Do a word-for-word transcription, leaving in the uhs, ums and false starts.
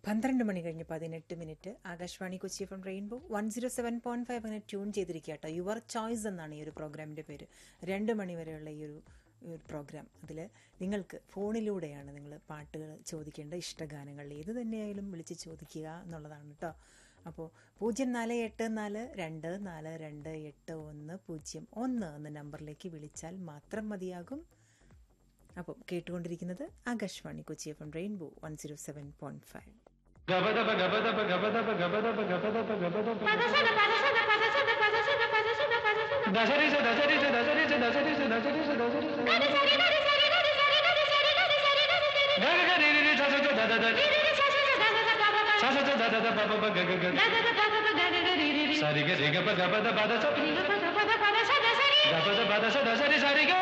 പന്ത്രണ്ട് മണി കഴിഞ്ഞ് പതിനെട്ട് minute. Akashvani Kochi F M rainbow one zero seven point five അങ്ങനെ ട്യൂൺ ചെയ്തിരിക്കുക കേട്ടോ. യുവർ ചോയ്സ് എന്നാണ് ഈ ഒരു പ്രോഗ്രാമിൻ്റെ പേര്. രണ്ട് മണി വരെയുള്ള ഈ ഒരു ഒരു പ്രോഗ്രാം. അതിൽ നിങ്ങൾക്ക് ഫോണിലൂടെയാണ് നിങ്ങൾ പാട്ടുകൾ ചോദിക്കേണ്ട. ഇഷ്ടഗാനങ്ങൾ ഏത് തന്നെയായാലും വിളിച്ച് ചോദിക്കുക എന്നുള്ളതാണ് കേട്ടോ. അപ്പോൾ പൂജ്യം നാല് എട്ട് നാല് രണ്ട് നാല് രണ്ട് എട്ട് ഒന്ന് പൂജ്യം ഒന്ന് എന്ന നമ്പറിലേക്ക് വിളിച്ചാൽ മാത്രം മതിയാകും. അപ്പം കേട്ടുകൊണ്ടിരിക്കുന്നത് Akashvani Kochi F M rainbow one zero seven point five. సరిగ రిగ పగ పద పద స రిగ పద పద స ద సరి గ పద పద స ద సరి సరిగ